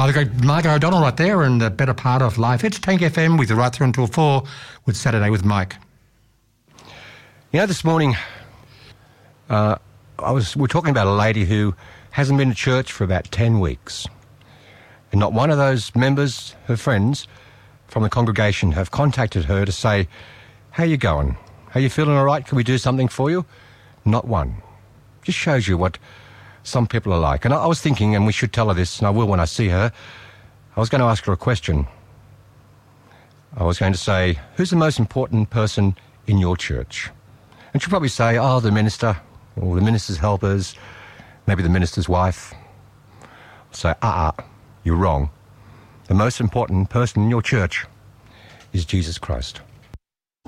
Oh, the great Margaret O'Donnell right there, and the better part of life. It's Tank FM with you right through until 4 with Saturday with Mike. You know, this morning, we're talking about a lady who hasn't been to church for about 10 weeks. And not one of those members, her friends from the congregation, have contacted her to say, how you going? Are you feeling all right? Can we do something for you? Not one. Just shows you what some people are like. And I was thinking, and we should tell her this, and I will when I see her, I was going to ask her a question. I was going to say, who's the most important person in your church? And she'll probably say, oh, the minister, or the minister's helpers, maybe the minister's wife. I'll say, you're wrong. The most important person in your church is Jesus Christ.